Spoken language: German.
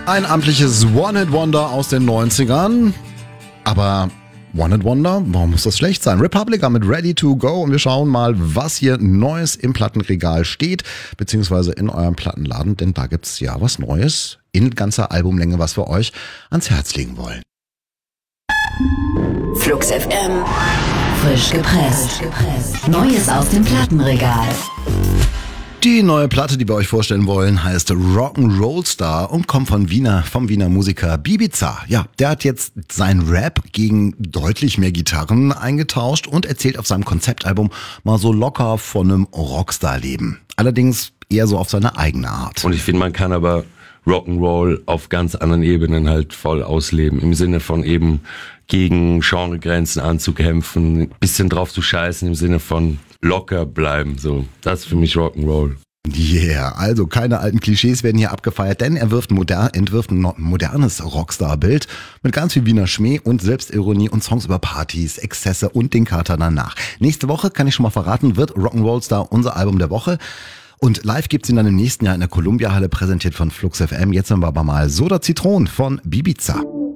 Ein amtliches One-Hit-Wonder aus den 90ern. Aber One-Hit-Wonder, warum muss das schlecht sein? Republica mit Ready to Go und wir schauen mal, was hier Neues im Plattenregal steht, beziehungsweise in eurem Plattenladen, denn da gibt's ja was Neues in ganzer Albumlänge, was wir euch ans Herz legen wollen. Flux FM. Frisch gepresst. Neues aus dem Plattenregal. Die neue Platte, die wir euch vorstellen wollen, heißt Rock'n'Roll Star und kommt vom Wiener Musiker Bibiza. Ja, der hat jetzt seinen Rap gegen deutlich mehr Gitarren eingetauscht und erzählt auf seinem Konzeptalbum mal so locker von einem Rockstar-Leben. Allerdings eher so auf seine eigene Art. Und ich finde, man kann aber Rock'n'Roll auf ganz anderen Ebenen halt voll ausleben. Im Sinne von eben gegen Genregrenzen anzukämpfen, bisschen drauf zu scheißen, im Sinne von locker bleiben. So, das ist für mich Rock'n'Roll. Yeah, also keine alten Klischees werden hier abgefeiert, denn er entwirft ein modernes Rockstar-Bild mit ganz viel Wiener Schmäh und Selbstironie und Songs über Partys, Exzesse und den Kater danach. Nächste Woche, kann ich schon mal verraten, wird Rock'n'Roll Star unser Album der Woche. Und live gibt's ihn dann im nächsten Jahr in der Columbia Halle, präsentiert von Flux FM. Jetzt haben wir aber mal Soda Zitron von Bibiza.